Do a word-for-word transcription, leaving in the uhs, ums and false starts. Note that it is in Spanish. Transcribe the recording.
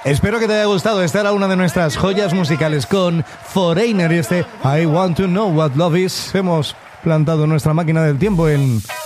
Espero que te haya gustado. Esta era una de nuestras joyas musicales con Foreigner y este I Want to Know What Love Is. Hemos plantado nuestra máquina del tiempo en